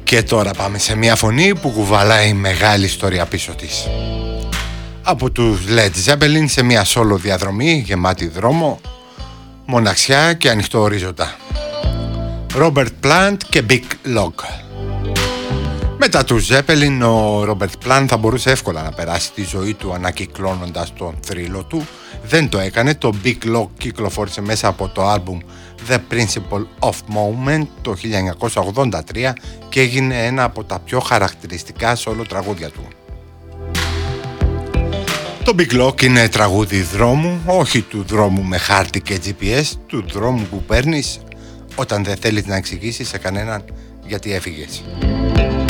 Και τώρα πάμε σε μια φωνή που κουβαλάει μεγάλη ιστορία πίσω της. Από τους Led Zeppelin σε μια solo διαδρομή γεμάτη δρόμο, μοναξιά και ανοιχτό ορίζοντα. Robert Plant και Big Log. Μετά τους Zeppelin, ο Robert Plant θα μπορούσε εύκολα να περάσει τη ζωή του ανακυκλώνοντας τον θρύλο του. Δεν το έκανε. Το Big Log κυκλοφόρησε μέσα από το άλμπουμ The Principle of Movement το 1983 και έγινε ένα από τα πιο χαρακτηριστικά solo τραγούδια του. Το Big Log είναι τραγούδι δρόμου, όχι του δρόμου με χάρτη και GPS, του δρόμου που παίρνεις όταν δεν θέλεις να εξηγήσεις σε κανέναν γιατί έφυγες.